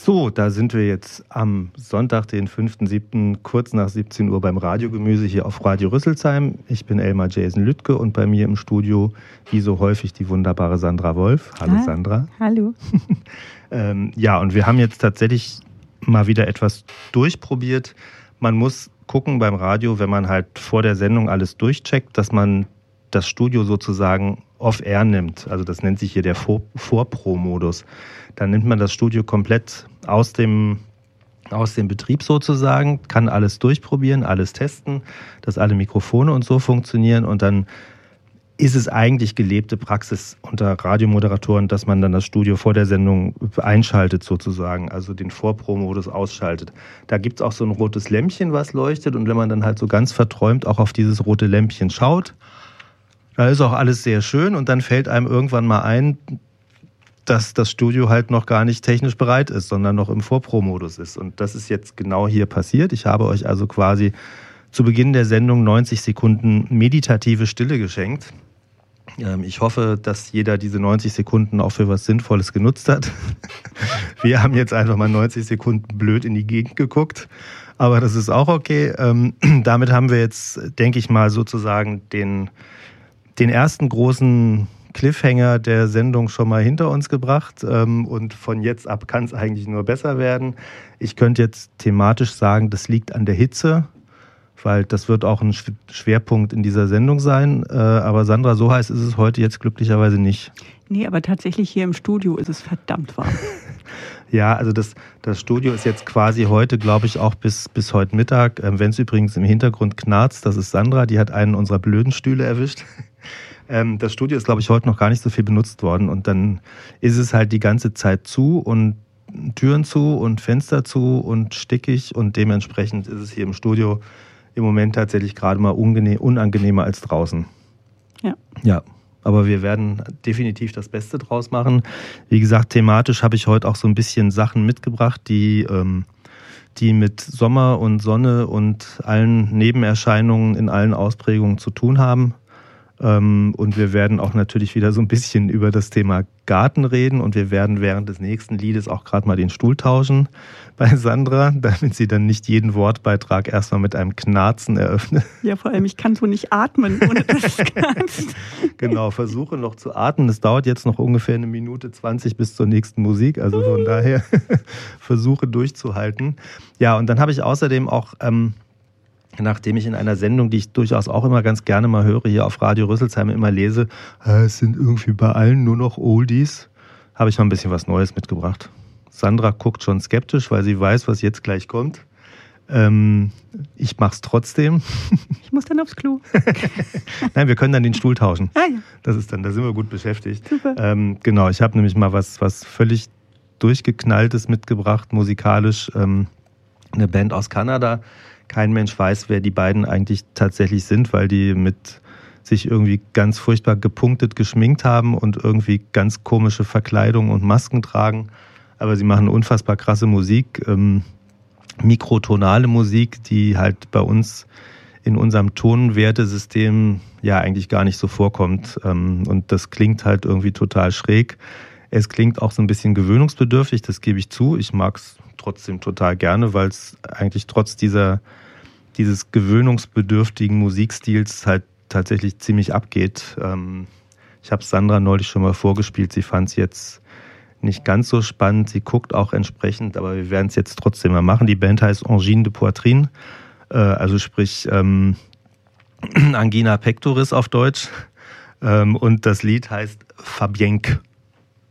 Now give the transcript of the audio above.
So, da sind wir jetzt am Sonntag, den 5.7., kurz nach 17 Uhr beim Radiogemüse hier auf Radio Rüsselsheim. Ich bin Elmar Jason Lüttke und bei mir im Studio, wie so häufig, die wunderbare Sandra Wolf. Hallo Sandra. Hallo. Ja, und wir haben jetzt tatsächlich mal wieder etwas durchprobiert. Man muss gucken beim Radio, wenn man halt vor der Sendung alles durchcheckt, dass man das Studio sozusagen off-air nimmt. Also das nennt sich hier der Vorpro-Modus. Dann nimmt man das Studio komplett aus dem Betrieb sozusagen, kann alles durchprobieren, alles testen, dass alle Mikrofone und so funktionieren und dann ist es eigentlich gelebte Praxis unter Radiomoderatoren, dass man dann das Studio vor der Sendung einschaltet sozusagen, also den Vorpro-Modus ausschaltet. Da gibt es auch so ein rotes Lämpchen, was leuchtet und wenn man dann halt so ganz verträumt auch auf dieses rote Lämpchen schaut, da ist auch alles sehr schön und dann fällt einem irgendwann mal ein, dass das Studio halt noch gar nicht technisch bereit ist, sondern noch im Vorpro-Modus ist. Und das ist jetzt genau hier passiert. Ich habe euch also quasi zu Beginn der Sendung 90 Sekunden meditative Stille geschenkt. Ich hoffe, dass jeder diese 90 Sekunden auch für was Sinnvolles genutzt hat. Wir haben jetzt einfach mal 90 Sekunden blöd in die Gegend geguckt, aber das ist auch okay. Damit haben wir jetzt, denke ich mal, sozusagen den ersten großen Cliffhanger der Sendung schon mal hinter uns gebracht und von jetzt ab kann es eigentlich nur besser werden. Ich könnte jetzt thematisch sagen, das liegt an der Hitze, weil das wird auch ein Schwerpunkt in dieser Sendung sein. Aber Sandra, so heiß ist es heute jetzt glücklicherweise nicht. Nee, aber tatsächlich hier im Studio ist es verdammt warm. Ja, also das Studio ist jetzt quasi heute, glaube ich, auch bis heute Mittag. Wenn es übrigens im Hintergrund knarzt, das ist Sandra, die hat einen unserer blöden Stühle erwischt. Das Studio ist, glaube ich, heute noch gar nicht so viel benutzt worden und dann ist es halt die ganze Zeit zu und Türen zu und Fenster zu und stickig und dementsprechend ist es hier im Studio im Moment tatsächlich gerade mal unangenehmer als draußen. Ja, aber wir werden definitiv das Beste draus machen. Wie gesagt, thematisch habe ich heute auch so ein bisschen Sachen mitgebracht, die mit Sommer und Sonne und allen Nebenerscheinungen in allen Ausprägungen zu tun haben. Und wir werden auch natürlich wieder so ein bisschen über das Thema Garten reden und wir werden während des nächsten Liedes auch gerade mal den Stuhl tauschen bei Sandra, damit sie dann nicht jeden Wortbeitrag erstmal mit einem Knarzen eröffnet. Ja, vor allem, ich kann so nicht atmen, ohne dass es knarzt. Genau, versuche noch zu atmen. Es dauert jetzt noch ungefähr 1 Minute 20 bis zur nächsten Musik, also von daher versuche durchzuhalten. Ja, und dann habe ich außerdem auch nachdem ich in einer Sendung, die ich durchaus auch immer ganz gerne mal höre, hier auf Radio Rüsselsheim immer lese, es sind irgendwie bei allen nur noch Oldies, habe ich mal ein bisschen was Neues mitgebracht. Sandra guckt schon skeptisch, weil sie weiß, was jetzt gleich kommt. Ich mach's trotzdem. Ich muss dann aufs Klo. Nein, wir können dann den Stuhl tauschen. Ah ja. Da sind wir gut beschäftigt. Super. Genau, ich habe nämlich mal was völlig durchgeknalltes mitgebracht, musikalisch. Eine Band aus Kanada. Kein Mensch weiß, wer die beiden eigentlich tatsächlich sind, weil die mit sich irgendwie ganz furchtbar gepunktet geschminkt haben und irgendwie ganz komische Verkleidungen und Masken tragen. Aber sie machen unfassbar krasse Musik, mikrotonale Musik, die halt bei uns in unserem Tonwertesystem ja eigentlich gar nicht so vorkommt. Und das klingt halt irgendwie total schräg. Es klingt auch so ein bisschen gewöhnungsbedürftig, das gebe ich zu. Ich mag es trotzdem total gerne, weil es eigentlich trotz dieses gewöhnungsbedürftigen Musikstils halt tatsächlich ziemlich abgeht. Ich habe Sandra neulich schon mal vorgespielt, sie fand es jetzt nicht ganz so spannend, sie guckt auch entsprechend, aber wir werden es jetzt trotzdem mal machen. Die Band heißt Angine de Poitrine, also sprich Angina pectoris auf Deutsch. Und das Lied heißt Fabienque.